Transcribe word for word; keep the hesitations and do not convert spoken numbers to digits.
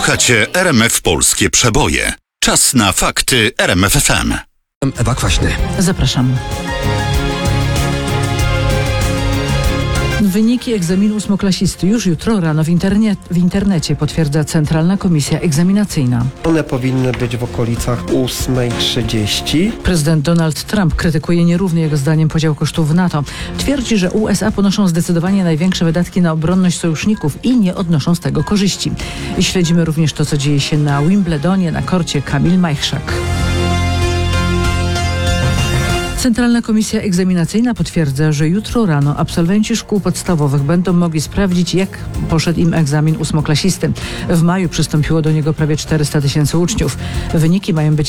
Słuchacie R M F Polskie Przeboje. Czas na fakty R M F F M. Ewa Kwaśny. Zapraszam. Wyniki egzaminu ósmoklasisty już jutro rano w, internet, w internecie potwierdza Centralna Komisja Egzaminacyjna. One powinny być w okolicach ósmej trzydzieści. Prezydent Donald Trump krytykuje nierówny jego zdaniem podział kosztów w NATO. Twierdzi, że U S A ponoszą zdecydowanie największe wydatki na obronność sojuszników i nie odnoszą z tego korzyści. I śledzimy również to, co dzieje się na Wimbledonie, na korcie Kamil Majchrzak. Centralna Komisja Egzaminacyjna potwierdza, że jutro rano absolwenci szkół podstawowych będą mogli sprawdzić, jak poszedł im egzamin ósmoklasisty. W maju przystąpiło do niego prawie czterysta tysięcy uczniów. Wyniki mają być